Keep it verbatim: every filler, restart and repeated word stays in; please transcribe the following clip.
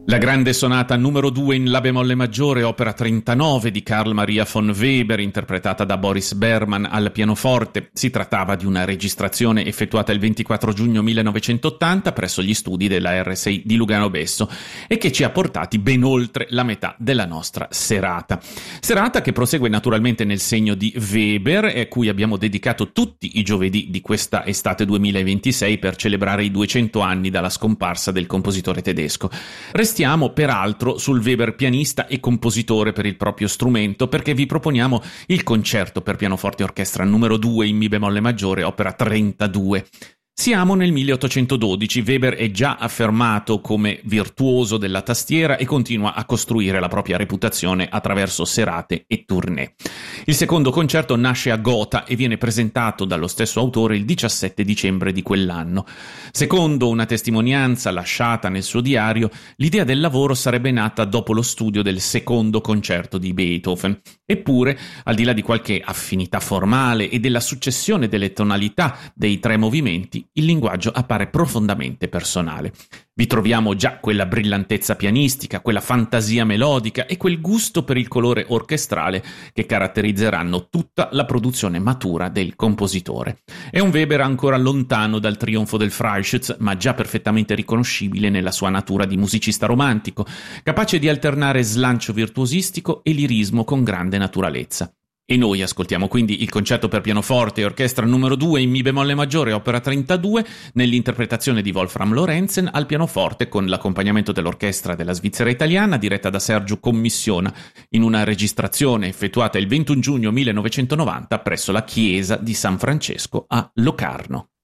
La grande sonata numero due in La bemolle maggiore, opera trentanove di Carl Maria von Weber, interpretata da Boris Berman al pianoforte. Si trattava di una registrazione effettuata il ventiquattro giugno millenovecentottanta presso gli studi della R sei di Lugano Besso e che ci ha portati ben oltre la metà della nostra serata. Serata che prosegue naturalmente nel segno di Weber e a cui abbiamo dedicato tutti i giovedì di questa estate duemilaventisei per celebrare i duecento anni dalla scomparsa del compositore tedesco. Restiamo peraltro sul Weber pianista e compositore per il proprio strumento, perché vi proponiamo il concerto per pianoforte e orchestra numero due in Mi bemolle maggiore, opera trentadue. Siamo nel milleottocentododici, Weber è già affermato come virtuoso della tastiera e continua a costruire la propria reputazione attraverso serate e tournée. Il secondo concerto nasce a Gotha e viene presentato dallo stesso autore il diciassette dicembre di quell'anno. Secondo una testimonianza lasciata nel suo diario, l'idea del lavoro sarebbe nata dopo lo studio del secondo concerto di Beethoven. Eppure, al di là di qualche affinità formale e della successione delle tonalità dei tre movimenti, il linguaggio appare profondamente personale. Vi troviamo già quella brillantezza pianistica, quella fantasia melodica e quel gusto per il colore orchestrale che caratterizzeranno tutta la produzione matura del compositore. È un Weber ancora lontano dal trionfo del Freischütz, ma già perfettamente riconoscibile nella sua natura di musicista romantico, capace di alternare slancio virtuosistico e lirismo con grande naturalezza. E noi ascoltiamo quindi il concerto per pianoforte e orchestra numero due in Mi bemolle maggiore, opera trentadue, nell'interpretazione di Wolfram Lorenzen al pianoforte con l'accompagnamento dell'orchestra della Svizzera italiana diretta da Sergio Commissiona, in una registrazione effettuata il ventuno giugno millenovecentonovanta presso la chiesa di San Francesco a Locarno.